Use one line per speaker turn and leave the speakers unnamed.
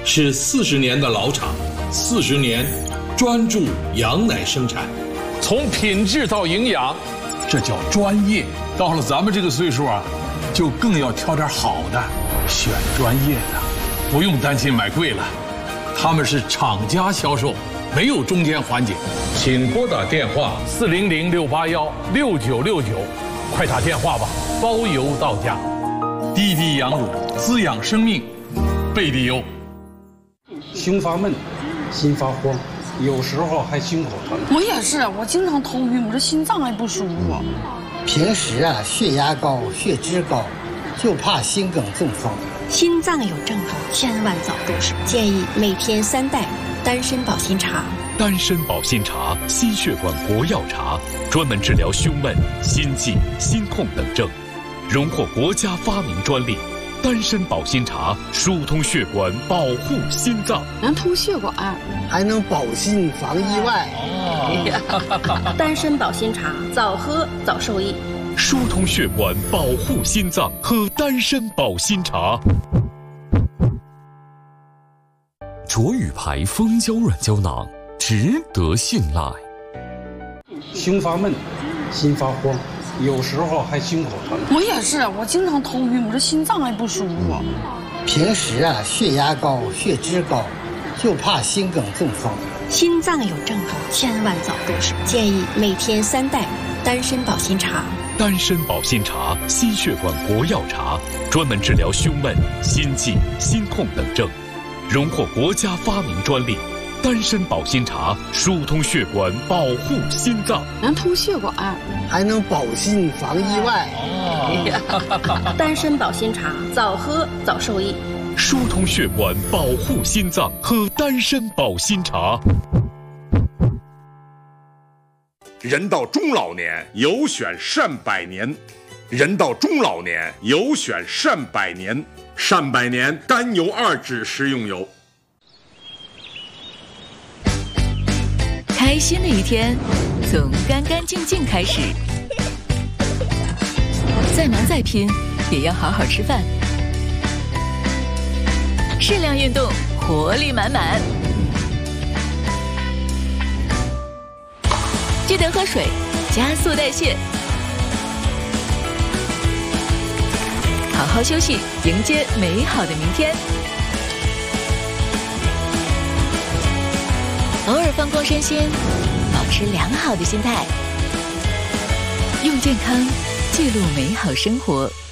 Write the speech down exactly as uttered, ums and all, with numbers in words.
是四十年的老厂，四十年专注羊奶生产，
从品质到营养，这叫专业。到了咱们这个岁数啊，就更要挑点好的，选专业的，不用担心买贵了。他们是厂家销售，没有中间环节。请拨打电话四零零六八幺六九六九，快打电话吧，包邮到家。滴滴羊乳滋养生命，贝利优。
胸发闷，心发慌，有时候还心口疼。
我也是，我经常头晕，我这心脏也不舒服。
平时啊，血压高，血脂高，就怕心梗中风。
心脏有症状，千万早重视。建议每天三袋丹参保心茶。
丹参保心茶，心血管活药茶，专门治疗胸闷、心悸、心痛等症，荣获国家发明专利。丹参保心茶疏通血管，保护心脏，
能通血管，
还能保心防意外。
哦、丹参保心茶，早喝早受益。
疏通血管，保护心脏，喝丹参保心茶。卓宇牌蜂胶软胶囊，值得信赖。
胸发闷，心发慌，有时候还心口疼。
我也是，我经常头晕，我这心脏也不舒服。
平时啊，血压高，血脂高，就怕心梗中风。
心脏有症状，千万早重视。建议每天三袋丹参保心茶。
丹参保心茶，心血管活药茶，专门治疗胸闷、心悸、心痛等症，荣获国家发明专利。丹参保心茶疏通血管，保护心脏，
能通血管，
还能保心防意外。
哦、丹参保心茶，早喝早受益。
疏通血管，保护心脏，喝丹参保心茶。
人到中老年，有选善百年。人到中老年，有选善百年。善百年甘油二酯食用油。
开心的一天，从干干净净开始。再忙再拼，也要好好吃饭。适量运动，活力满满。记得喝水，加速代谢。好好休息，迎接美好的明天。偶尔放光身心，保持良好的心态，用健康记录美好生活。